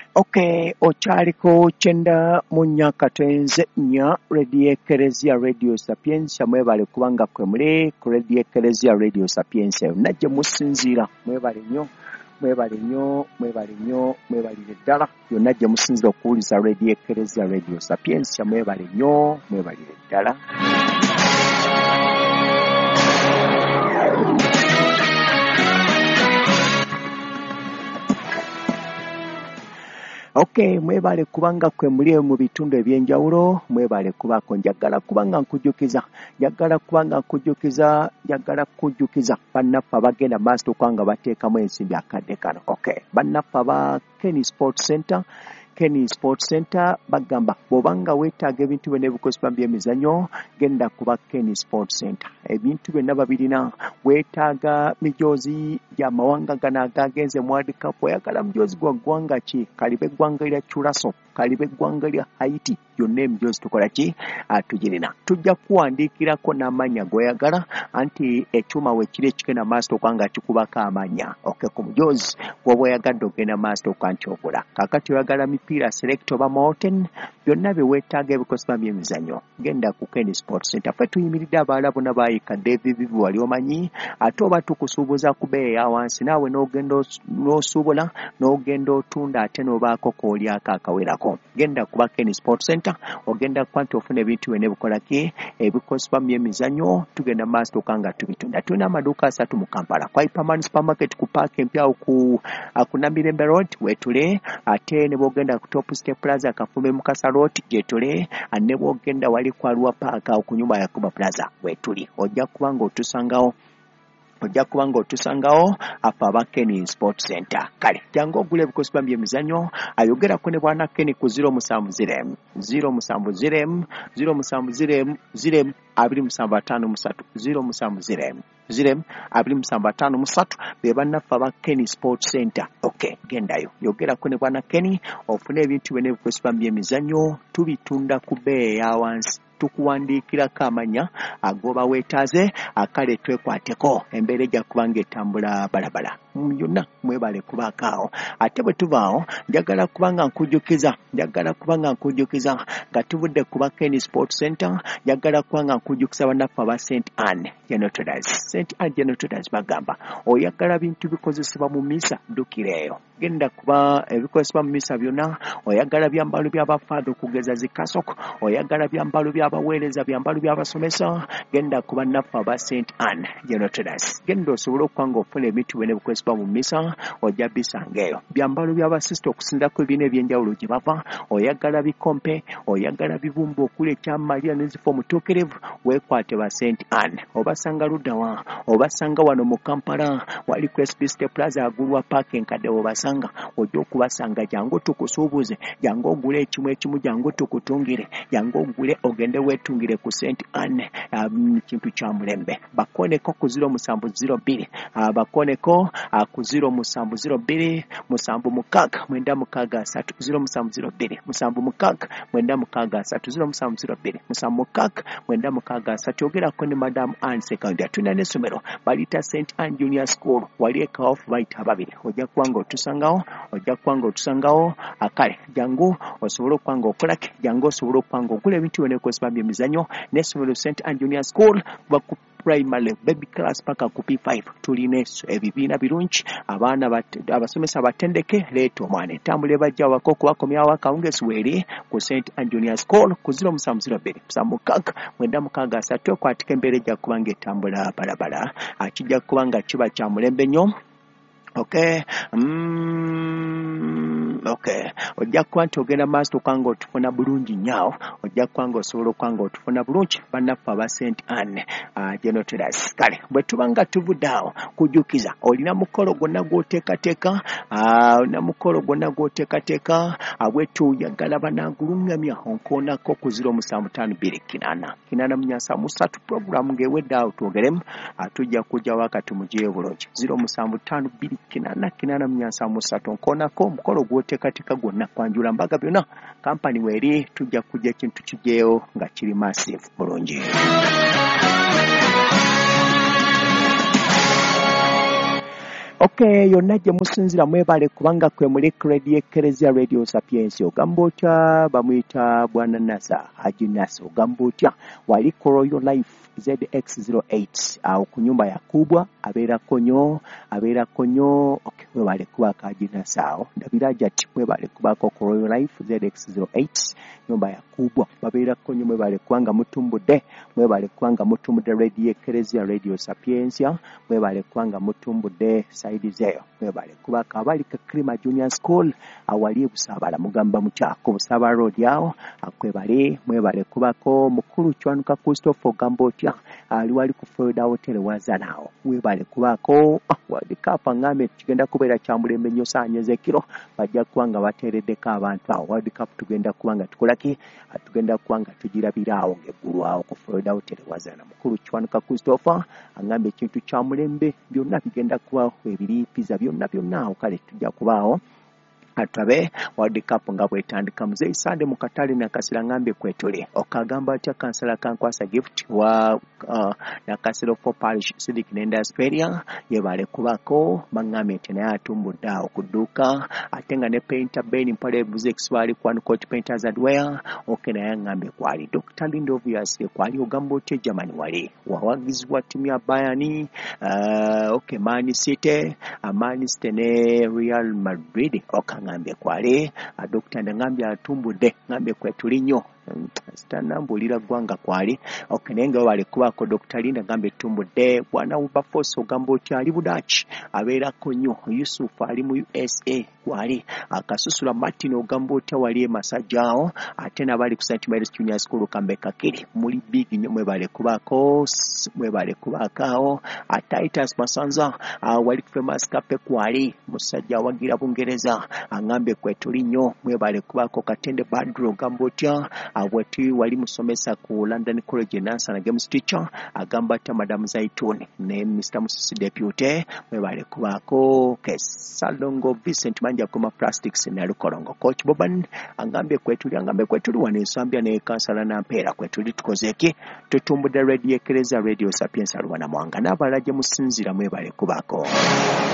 Okay, okyaliko kyenda mu Nyakatenze nya Radio Eklezia Radio Sapiensia mwebale kubanga kwe muli ku Radio Eklezia Radio Sapiensia yonna gye musinziira mwebale nnyo mwebalire ddala yonna gye musinziira okuwuliza Radio Eklezia Radio Sapiensia mwebale nnyo mwebalire ddala. Okay, mwebale kubanga kwe muli mu bitundu ebyenjawulo mwebale kubako njagala kubanga nkujjukiza bannaffe abagenda maaso kwanga bateekamu ensimbi akadde kano. Okay, bannaffe aba Kenny Sports Center bagamba bw'obanga weetaaga ebintu byonna ebikozesebwa by'emizannyo genda kuba Kenny Sports Center. Ebintu byonna babirina. Weetaaga mijoozi gy'amawanga gano agagenze mu World Cup. Oyagala mujoozi gwa ggwanga ki? Kalibe eggwanga lya Curaçao, kalibe eggwanga lya Haiti, yonna emijoozi tukola ki? Tugirina. Tujja kuwandiikirako n'amannya g'oyagala anti ekyuma weekiri ekigenda maaso kwanga kikubako amannya. Okay, ku mujoozi gw'oba oyagadde ogenda maaso kwa nti ogula. Kaakati oyagala mipiira select oba mountain, byonna bye weetaaga ebikozesebwa by'emizannyo genda ku Kenny Sports Center. Ffe tuyimiridde abalala bonna baayika David wali omanyi ate oba tukusuubuza ku bbeeyi ya wansi naawe n'ogenda n'osuubula n'ogenda otunda ate n'obaako k'olyako akawerako. Genda kuba Kenny Sports Center ogenda kuba nti ofuna ebintu byonna ebikola ki ebikozesebwa by'emizannyo tugenda maaso kanga tubitunda. Tulina amaduuka 3 mu Kampala. Kwa Hyperman Supermarket ku Park empyawo ku Namirembe Road wetule, ate ne bw'ogenda ku Top Step Plaza Kafume mu Kasaroti gyetule, ne bw'ogenda wali ku Arua Park ku nyumba ya Kuba Plaza wetuli. Ojja kubanga otusangawo afa aba Kenny Sports Center. Kale jangu ogula ebikozesebwa by'emizannyo ayogerako ne bwana Kenny ku 070 070 070 275 be bannaffe aba Kenny Sports Center. Okay, gendayo yogerako ne bwana Kenny ofune ebintu byonna ebikozesebwa by'emizannyo tubitunda ku bbeeyi ya wansi. Tukuwandiikirako amannya agoba weetaaze akale twekwateko embeera ejja kubanga etambula balabala yonna mwebale kubaakaawo. Ate bwe tubaawo njagala kubanga nkujjukiza nga tuvudde kuba Kenny Sports Center, njagala kubanga nkujjukiza bannaffe aba St. Anne General Traders bagamba oyagala bintu bikozesebwa mu misa ddukireeyo. Genda kuba ebikozesebwa mu misa byonna. Oyagala byambalo by'abafaado okugeza zikasoko, oyagala byambalo by'abaweereza, byambalo by'abasomesa, genda kuba nnaffe aba St. Anne General Traders. Genda osobole okubanga ofuna ebintu byonna ebikozesebwa mu misa ojja bisanga eyo. Byambalo by'abasisita okusinzako ebibiina ebyenjawulo gye bava. Oyagala bikompe, oyagala bibumba okuli ekyamaliya n'ezifo omutuukirivu, weekwate ba St. Anne. Obasanga luddawa? Obasanga wano mu Kampala wali Crespi Step Plaza agulwa Park enkadde obasanga. Ojja okubasanga jangu tukusuubuze, jangu ogule ekimu jangu tukutungire, jangu ogule ogende weetungire ku St. Anne kintu kya mulembe. Bakoneko ku 0702 bakoneko ku 0702 766 963 0702 766 963 0702 766. Ogerako ne Madam Anne Sekandi. Tulina n'essomero balita St. Anne Junior School wali ekaofu bayita babiri. Ojja kubanga otusangawo akale jangu osobola okubanga okolake, jangu osobola okubanga ogula ebintu byonna ebikozesebwa by'emizannyo n'essomero St. Anne Junior School baku primary baby class paka ku P5 tulina ebibiina birungi, abaana abasomesa batendeke. Leeta omwana entambula ebajja wako kubakomyawo akawungeezi weeri ku St. Anne Junior School ku 0702 766 okwatika embeera ejja kubanga etambula balabala. Kijja kubanga kiba kya mulembe nnyo. Okay. Okay. Ojja kuba nti ogenda maaso kwanga otufuna bulungi nnyo. Ojja kwanga osobola okwanga otufuna bulungi bannaffe aba St. Anne General Traders. Kale bwe tuba nga tuvudde awo kujjukiza olina mukolo gwonna gw'oteekateeka abwetu yagala banaagulungamya onkoonako ku 075 883 puroguramu ng'ewedde awo twogeremu tujja kujjawo akati mugiye bulungi 075 onkoonako omukolo gw'oteekateeka gwonna kwanjula mbaga byonna kampani weeri tujja kujja ekintu kijeewo nga kiri massive bulungi. Okay, yonna gye musinzira mwebale kubanga kwe muli Radio Eklezia Radio Sapiensi. Ogamba otya bamuyita Bwana Nasa Haji Nasa. Ogamba otya wali ku Royal Life ZX08 awo ku nyumba ya kubwa abeera konyo okay, mwebale kubaka Haji Nasa awo ndabira jati mwebale kubako ku Royal Life ZX08 nyumba ya kubwa babeera konyo mwebale kubanga mutumbude Radio Eklezia Radio Sapiensi mwebale kubanga mutumbude saidi zeyo mwebale kubaka abali ka Krima Junior School awali busabala mugamba mukyako busaba road yawo akwebale mwebale kubako mukulu Chwanuka Christopher Gambotya ali wali ku Florida Hotel wazanawo mwebale kubako World Cup ngame kigenda kubeera kyamulembe nnyo saanyeze kiro bajja kubanga bateereddeko abantu awo World Cup tugenda kubanga tukolaki tugenda kubanga tugirabiraawo ng'eggulu awo ku Florida Hotel wazana mukulu Chwanuka Christopher angambe ekintu kyamulembe byonna bigenda kubaho ebiri pizza byonna awo kale tujja kubaawo atabe World Cup nga bwetandika muzeyi Sande mu katale na kasira ngambe kwetole okagamba atya kansala kankwasa gift wa na kasiro for parish civic nendasperian yebale kubako mangame tena atumbudda okuduka atenga ne painter Ben Mpale Buzex wali kwanu coat painters adwear okena yangambe kwali Dr. Lindo obviously kwali ogamba otya Germany wali wawagizwa timu ya Bayern okay Man City ne Real Madrid ngambe kwale Dr. Ngambe atumbudde ngambe kwetuli nnyo stanambulira gwanga kwali okenenge wale kubako Dr. Linda ngambe tumbudde bwana Ubafoso gambo kyali budachi abeera konyo Yusuf ali mu USA kwali akasusula Martin ogambo tawali masajjao atena bali ku St. Mary's Junior School kambe kakiri muli big nnyo mwebale kubakao Titus Masanza wali famous kape kwali musajja wagira Bungereza angambe kwetuli nnyo mwebale kubako Katende Badru gambo tya awati wali musomesa ku London College Nasa na Games teacher agamba ta Madam Zaituni ne Mr. Musisi Deputy mwebale kubako Salongo Vincent Manja kuma plastics na Lukolongo coach Boban angambe kwetuli wanesambya ne kansala na mpera kwetuli tukozeki tutumbude Radio Eklezia Radio Sapiensi alwana mwanga nabalaje musinzira mwebale kubako